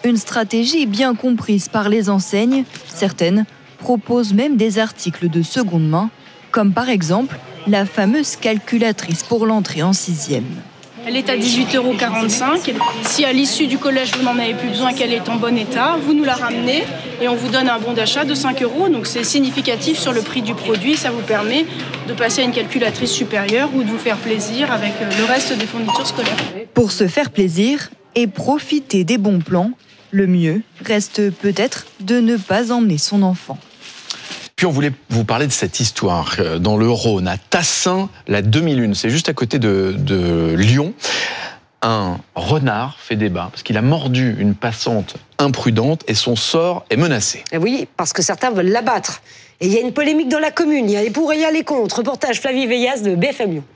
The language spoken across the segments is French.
Une stratégie bien comprise par les enseignes. Certaines proposent même des articles de seconde main, comme par exemple la fameuse calculatrice pour l'entrée en 6e. Elle est à 18,45 €. Si à l'issue du collège, vous n'en avez plus besoin, qu'elle est en bon état, vous nous la ramenez et on vous donne un bon d'achat de 5 €. Donc c'est significatif sur le prix du produit. Ça vous permet de passer à une calculatrice supérieure ou de vous faire plaisir avec le reste des fournitures scolaires. Pour se faire plaisir et profiter des bons plans, le mieux reste peut-être de ne pas emmener son enfant. Puis on voulait vous parler de cette histoire dans le Rhône, à Tassin, la 2001. C'est juste à côté de Lyon. Un renard fait débat parce qu'il a mordu une passante imprudente et son sort est menacé. Oui, parce que certains veulent l'abattre. Et il y a une polémique dans la commune. Il y a les pour et il y a les contre. Reportage Flavie Veillas de BFM Lyon.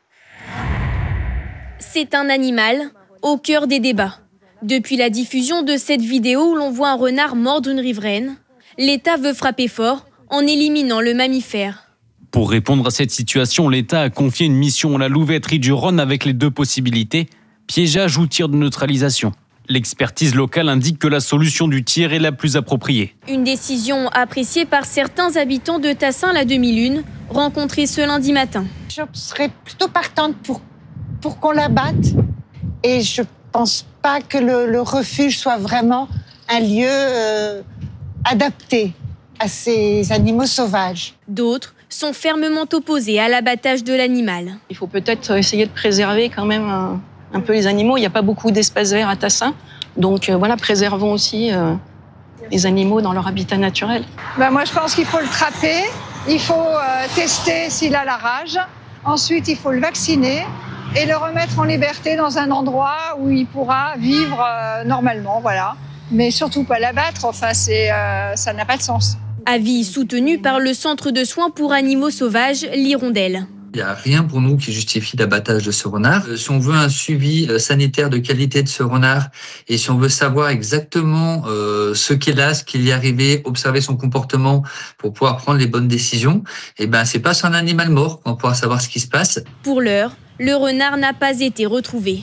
C'est un animal au cœur des débats. Depuis la diffusion de cette vidéo où l'on voit un renard mordre une riveraine, l'État veut frapper fort en éliminant le mammifère. Pour répondre à cette situation, l'État a confié une mission à la louveterie du Rhône avec les deux possibilités, piégeage ou tir de neutralisation. L'expertise locale indique que la solution du tir est la plus appropriée. Une décision appréciée par certains habitants de Tassin la 2001, rencontrés ce lundi matin. Je serais plutôt partante pour qu'on la batte et je pense pas que le refuge soit vraiment un lieu adapté à ces animaux sauvages. D'autres sont fermement opposés à l'abattage de l'animal. Il faut peut-être essayer de préserver quand même un peu les animaux. Il n'y a pas beaucoup d'espaces verts à Tassin. Donc préservons aussi les animaux dans leur habitat naturel. Moi, je pense qu'il faut le trapper. Il faut tester s'il a la rage. Ensuite, il faut le vacciner et le remettre en liberté dans un endroit où il pourra vivre normalement. Voilà. Mais surtout pas l'abattre. Enfin, ça n'a pas de sens. Avis soutenu par le Centre de soins pour animaux sauvages, l'Hirondelle. Il n'y a rien pour nous qui justifie l'abattage de ce renard. Si on veut un suivi sanitaire de qualité de ce renard et si on veut savoir exactement ce qu'il a, ce qui lui est arrivé, observer son comportement pour pouvoir prendre les bonnes décisions, c'est pas sur un animal mort qu'on pourra savoir ce qui se passe. Pour l'heure, le renard n'a pas été retrouvé.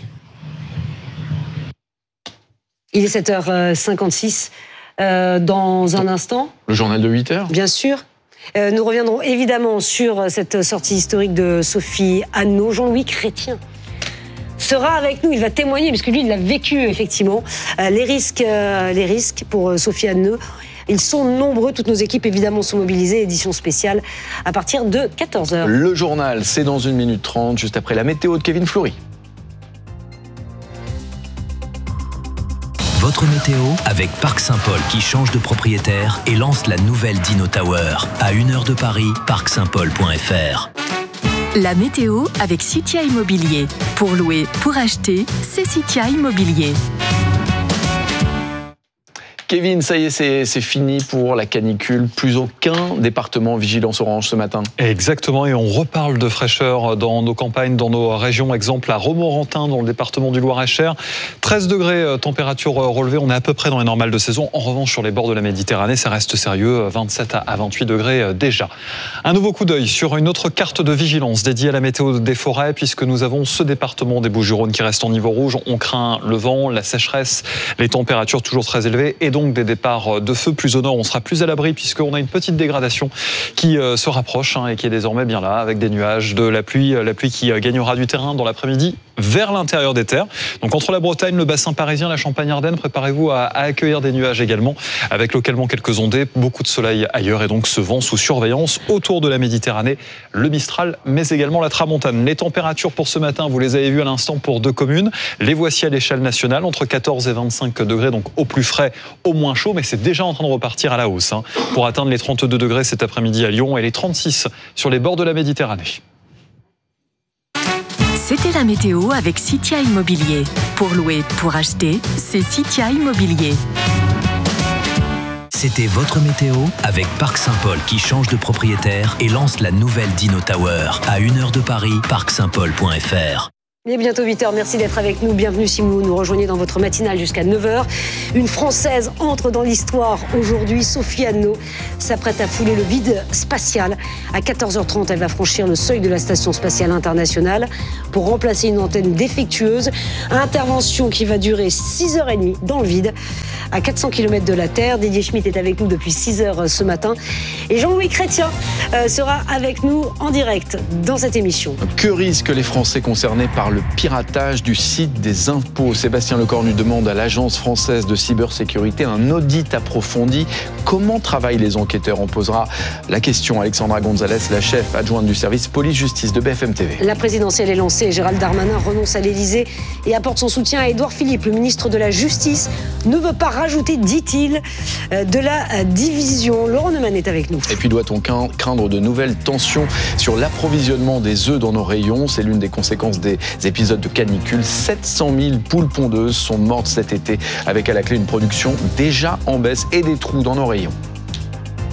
Il est 7h56. Dans un instant. Le journal de 8h ? Bien sûr. Nous reviendrons évidemment sur cette sortie historique de Sophie Anneau. Jean-Louis Chrétien sera avec nous. Il va témoigner, puisque lui, il l'a vécu, effectivement. Les risques pour Sophie Anneau. Ils sont nombreux. Toutes nos équipes, évidemment, sont mobilisées. Édition spéciale à partir de 14h. Le journal, c'est dans 1 minute 30, juste après la météo de Kevin Fleury. Votre météo avec Parc Saint-Paul qui change de propriétaire et lance la nouvelle Dino Tower. À 1 heure de Paris, parcsaintpaul.fr. La météo avec Citia Immobilier. Pour louer, pour acheter, c'est Citia Immobilier. Kevin, ça y est, c'est fini pour la canicule. Plus aucun département en vigilance orange ce matin. Exactement, et on reparle de fraîcheur dans nos campagnes, dans nos régions. Exemple à Romorantin, dans le département du Loir-et-Cher. 13 degrés, température relevée. On est à peu près dans les normales de saison. En revanche, sur les bords de la Méditerranée, ça reste sérieux. 27 à 28 degrés déjà. Un nouveau coup d'œil sur une autre carte de vigilance dédiée à la météo des forêts, puisque nous avons ce département des Bouches-du-Rhône qui reste en niveau rouge. On craint le vent, la sécheresse, les températures toujours très élevées et donc des départs de feu. Plus au nord, on sera plus à l'abri puisqu'on a une petite dégradation qui se rapproche et qui est désormais bien là, avec des nuages, de la pluie qui gagnera du terrain dans l'après-midi vers l'intérieur des terres. Donc entre la Bretagne, le bassin parisien, la Champagne-Ardenne, préparez-vous à accueillir des nuages également, avec localement quelques ondées, beaucoup de soleil ailleurs et donc ce vent sous surveillance autour de la Méditerranée, le Mistral, mais également la Tramontane. Les températures pour ce matin, vous les avez vues à l'instant pour 2 communes. Les voici à l'échelle nationale, entre 14 et 25 degrés, donc au plus frais, au moins chaud, mais c'est déjà en train de repartir à la hausse, pour atteindre les 32 degrés cet après-midi à Lyon et les 36 sur les bords de la Méditerranée. C'était la météo avec Citia Immobilier. Pour louer, pour acheter, c'est Citia Immobilier. C'était votre météo avec Parc Saint-Paul qui change de propriétaire et lance la nouvelle Dino Tower. À 1 heure de Paris, parcsaintpaul.fr. Il est bientôt 8h, merci d'être avec nous. Bienvenue si vous nous rejoignez dans votre matinale jusqu'à 9h. Une Française entre dans l'histoire aujourd'hui. Sophie Anneau s'apprête à fouler le vide spatial. À 14h30, elle va franchir le seuil de la Station spatiale internationale pour remplacer une antenne défectueuse. Intervention qui va durer 6h30 dans le vide, à 400 km de la Terre. Didier Schmitt est avec nous depuis 6h ce matin. Et Jean-Louis Chrétien sera avec nous en direct dans cette émission. Que risquent les Français concernés par le piratage du site des impôts? Sébastien Lecornu demande à l'Agence française de cybersécurité un audit approfondi. Comment travaillent les enquêteurs? On posera la question à Alexandra Gonzalez, la chef adjointe du service police-justice de BFM TV. La présidentielle est lancée. Gérald Darmanin renonce à l'Élysée et apporte son soutien à Édouard Philippe. Le ministre de la Justice ne veut pas rajouter, dit-il, de la division. Laurent Neumann est avec nous. Et puis doit-on craindre de nouvelles tensions sur l'approvisionnement des œufs dans nos rayons? C'est l'une des conséquences des épisodes de canicule. 700 000 poules pondeuses sont mortes cet été, avec à la clé une production déjà en baisse et des trous dans nos rayons.